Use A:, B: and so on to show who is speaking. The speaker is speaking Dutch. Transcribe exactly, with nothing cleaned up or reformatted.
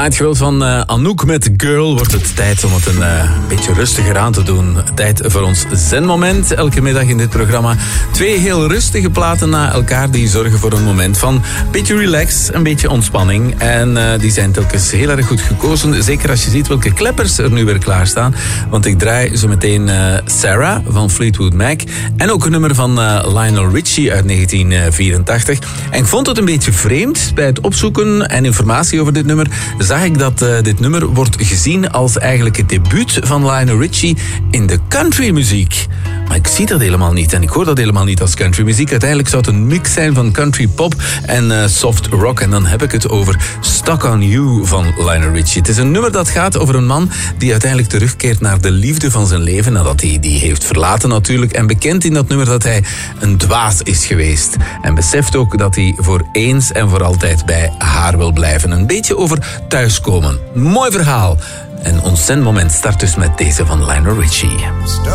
A: Na het geweld van uh, Anouk met Girl wordt het tijd om het een uh, beetje rustiger aan te doen. Tijd voor ons zenmoment. Elke middag in dit programma twee heel rustige platen na elkaar die zorgen voor een moment van een beetje relax, een beetje ontspanning. En uh, die zijn telkens heel erg goed gekozen. Zeker als je ziet welke kleppers er nu weer klaarstaan. Want ik draai zo meteen uh, Sarah van Fleetwood Mac. En ook een nummer van uh, Lionel Richie uit negentien vierentachtig. En ik vond het een beetje vreemd bij het opzoeken en informatie over dit nummer. Zag ik dat uh, dit nummer wordt gezien als eigenlijk het debuut van Lionel Richie in de countrymuziek. Maar ik zie dat helemaal niet en ik hoor dat helemaal niet als countrymuziek. Uiteindelijk zou het een mix zijn van country pop en uh, soft rock. En dan heb ik het over Stuck on You van Lionel Richie. Het is een nummer dat gaat over een man die uiteindelijk terugkeert naar de liefde van zijn leven. Nadat hij die heeft verlaten natuurlijk. En bekent in dat nummer dat hij een dwaas is geweest. En beseft ook dat hij voor eens en voor altijd bij haar wil blijven. Een beetje over thuiskomen. Mooi verhaal. En ons zenmoment start dus met deze van Lionel Richie.